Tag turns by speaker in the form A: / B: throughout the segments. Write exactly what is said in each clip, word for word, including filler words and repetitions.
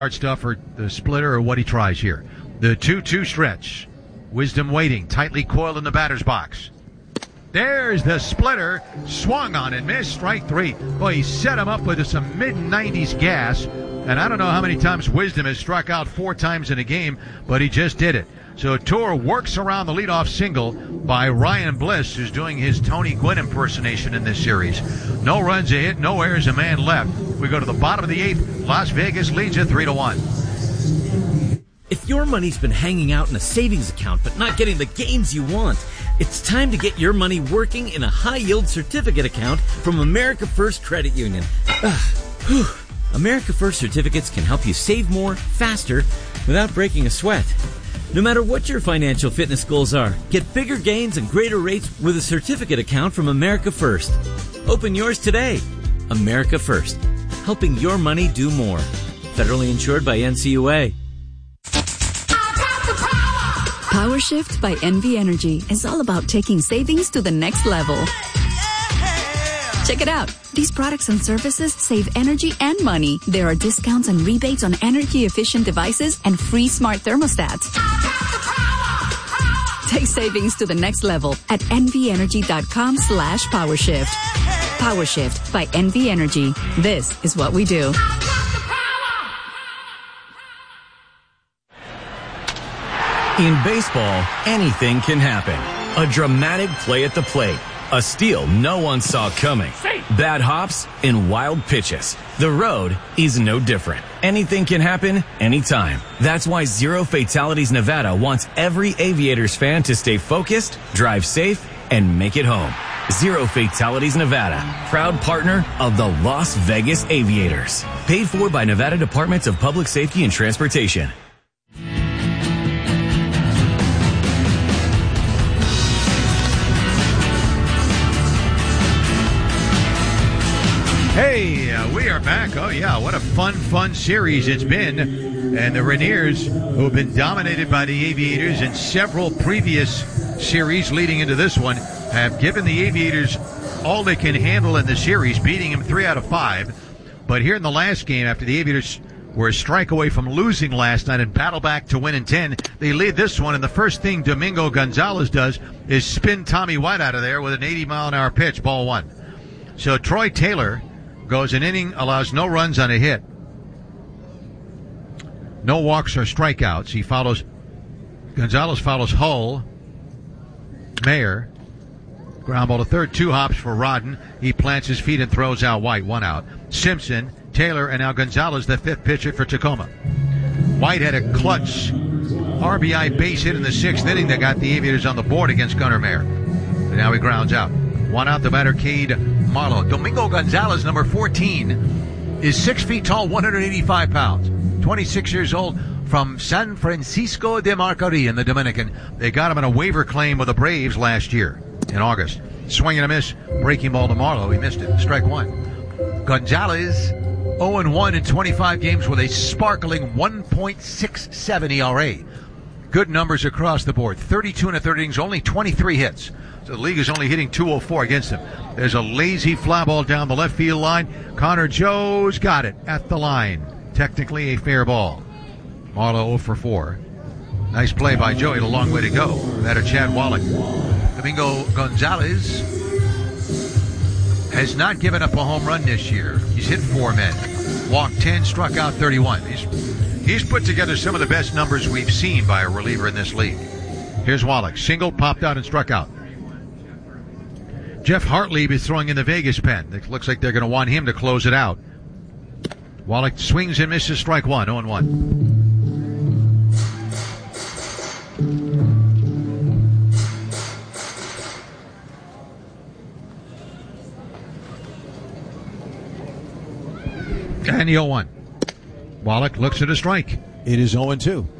A: hard stuff or the splitter or what he tries here. The two two stretch. Wisdom waiting, tightly coiled in the batter's box. There's the splitter, swung on and missed, strike three. Boy, he set him up with some mid nineties gas, and I don't know how many times Wisdom has struck out four times in a game, but he just did it. So Tour works around the leadoff single by Ryan Bliss, who's doing his Tony Gwynn impersonation in this series. No runs a hit, no errors, a man left. We go to the bottom of the eighth. Las Vegas leads it three to one.
B: If your money's been hanging out in a savings account but not getting the gains you want, it's time to get your money working in a high-yield certificate account from America First Credit Union. America First certificates can help you save more, faster, without breaking a sweat. No matter what your financial fitness goals are, get bigger gains and greater rates with a certificate account from America First. Open yours today. America First, helping your money do more. Federally insured by N C U A.
C: Power Shift by N V Energy is all about taking savings to the next level. Check it out. These products and services save energy and money. There are discounts and rebates on energy-efficient devices and free smart thermostats. Take savings to the next level at nvenergy.com slash powershift. PowerShift by N V Energy. This is what we do.
D: In baseball, anything can happen. A dramatic play at the plate. A steal no one saw coming. Bad hops and wild pitches. The road is no different. Anything can happen anytime. That's why Zero Fatalities Nevada wants every Aviators fan to stay focused, drive safe, and make it home. Zero Fatalities Nevada, proud partner of the Las Vegas Aviators. Paid for by Nevada Departments of Public Safety and Transportation.
A: Hey, uh, we are back. Oh, yeah, what a fun, fun series it's been. And the Rainiers, who have been dominated by the Aviators in several previous series leading into this one, have given the Aviators all they can handle in the series, beating them three out of five. But here in the last game, after the Aviators were a strike away from losing last night and battle back to win in ten, they lead this one. And the first thing Domingo Gonzalez does is spin Tommy White out of there with an eighty mile an hour pitch, ball one. So Troy Taylor goes an inning, allows no runs on a hit, no walks or strikeouts. He follows, Gonzalez follows Hull, Mayer, ground ball to third, two hops for Rodden. He plants his feet and throws out White, one out. Simpson, Taylor, and now Gonzalez, the fifth pitcher for Tacoma. White had a clutch R B I base hit in the sixth inning that got the Aviators on the board against Gunnar Mayer. And now he grounds out. One out, the batter, Cade Marlowe. Domingo Gonzalez, number fourteen, is six feet tall, one hundred eighty-five pounds, twenty-six years old, from San Francisco de Macorís in the Dominican. They got him on a waiver claim with the Braves last year in August. Swing and a miss, breaking ball to Marlowe. He missed it. Strike one. Gonzalez, oh and one in twenty-five games with a sparkling one point six seven E R A. Good numbers across the board. thirty-two and a third innings, only twenty-three hits. So the league is only hitting two oh four against him. There's a lazy fly ball down the left field line. Connor Joe's got it at the line. Technically a fair ball. Marlowe oh for four. Nice play by Joe. He had a long way to go. Batter Chad Wallach. Domingo Gonzalez has not given up a home run this year. He's hit four men. Walked ten, struck out thirty-one. He's, he's put together some of the best numbers we've seen by a reliever in this league. Here's Wallach. Single, popped out, and struck out. Jeff Hartlieb is throwing in the Vegas pen. It looks like they're going to want him to close it out. Wallach swings and misses, strike one, oh and one. And the oh one. Wallach looks at a strike.
E: It is oh and two.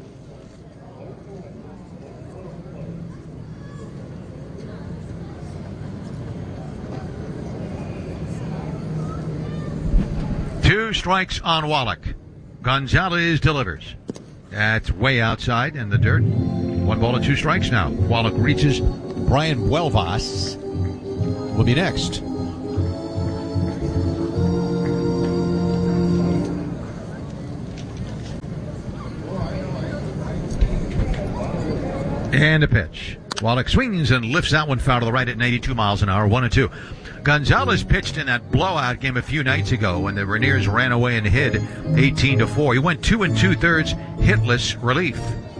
A: Two strikes on Wallach. Gonzalez delivers. That's way outside in the dirt. One ball and two strikes now. Wallach reaches.
E: Brian Buelvas will be next.
A: And a pitch. Wallach swings and lifts that one foul to the right at ninety-two miles an hour, one and two. Gonzalez pitched in that blowout game a few nights ago when the Rainiers ran away and hid eighteen to four. He went two and two thirds hitless relief.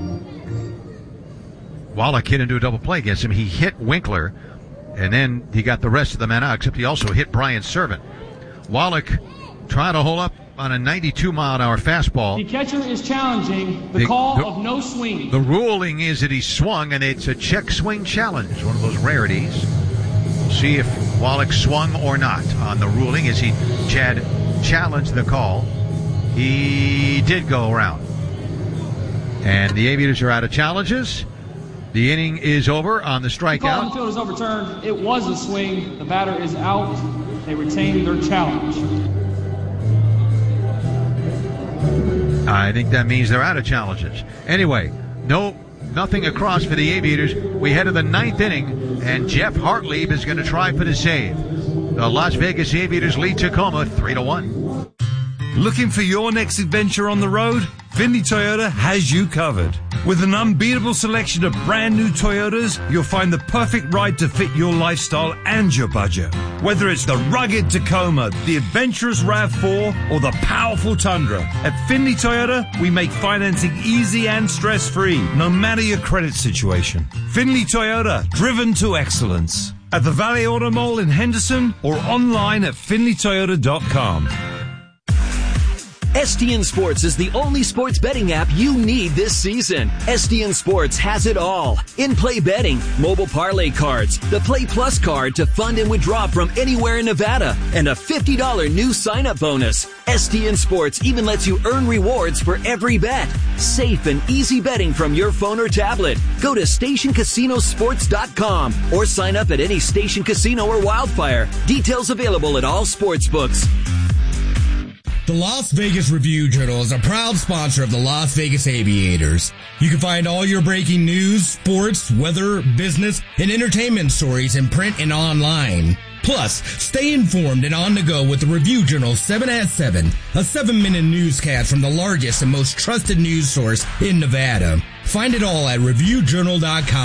A: Wallach hit into a double play against him. He hit Winkler, and then he got the rest of the men out, except he also hit Brian Servant. Wallach trying to hold up on a ninety-two mile an hour fastball.
F: The catcher is challenging the, the call the, of no swing.
A: The ruling is that he swung, and it's a check swing challenge, one of those rarities. We'll see if Wallach swung or not on the ruling as he Chad challenged the call. He did go around. And the Aviators are out of challenges. The inning is over on the strikeout.
F: The call on the field is overturned. It was a swing. The batter is out. They retain their challenge.
A: I think that means they're out of challenges. Anyway, no, nothing across for the Aviators. We head to the ninth inning, and Jeff Hartlieb is going to try for the save. The Las Vegas Aviators lead Tacoma three to one.
G: Looking for your next adventure on the road? Findlay Toyota has you covered. With an unbeatable selection of brand new Toyotas, you'll find the perfect ride to fit your lifestyle and your budget. Whether it's the rugged Tacoma, the adventurous RAV four, or the powerful Tundra, at Findlay Toyota, we make financing easy and stress-free, no matter your credit situation. Findlay Toyota, driven to excellence. At the Valley Auto Mall in Henderson or online at findlay toyota dot com.
H: S T N Sports is the only sports betting app you need this season. S T N Sports has it all. In-play betting, mobile parlay cards, the Play Plus card to fund and withdraw from anywhere in Nevada, and a fifty dollars new sign-up bonus. S T N Sports even lets you earn rewards for every bet. Safe and easy betting from your phone or tablet. Go to station casino sports dot com or sign up at any Station Casino or Wildfire. Details available at all sports books.
I: The Las Vegas Review-Journal is a proud sponsor of the Las Vegas Aviators. You can find all your breaking news, sports, weather, business, and entertainment stories in print and online. Plus, stay informed and on the go with the Review-Journal seven at seven, a seven-minute newscast from the largest and most trusted news source in Nevada. Find it all at review journal dot com.